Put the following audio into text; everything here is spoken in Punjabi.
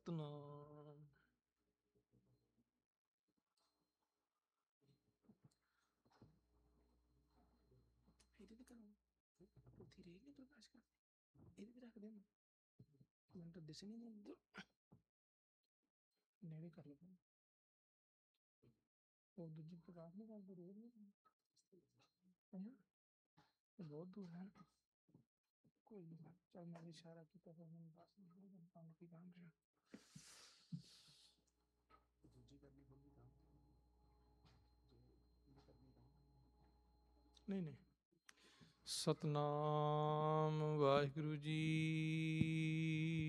ਸਤਨਾਮ। ਇਹਦੇ ਤੇ ਕਰਾਂ ਉੱਥੇ ਰਹਿ ਗਿਆ ਪ੍ਰਕਾਸ਼ ਕਰ ਇਹਦੇ ਤੇ ਰੱਖ ਦੇ ਮੈਨੂੰ ਤਾਂ ਦਿਸ ਨਹੀਂ ਇੱਧਰ ਨੇੜੇ ਕਰ ਲਓ ਉਹ ਦੂਜੀ ਪ੍ਰਕਾਸ਼ ਨਹੀਂ ਕਰਦੇ ਰੋਜ਼ ਬਹੁਤ ਦੂਰ ਹੈ ਕੋਈ ਨਹੀਂ ਚੱਲ ਮੈਂ ਇਸ਼ਾਰਾ ਕੀਤਾ ਫਿਰ ਮੈਨੂੰ ਦੱਸ ਕੰਮ ਕੀ ਕੰਮ ਰਿਹਾ ਦੂਜੀ ਕਰਨੀ ਹੋਊਗੀ ਕੰਮ ਨਹੀਂ ਨਹੀਂ ਸਤਨਾਮ ਵਾਹਿਗੁਰੂ ਜੀ।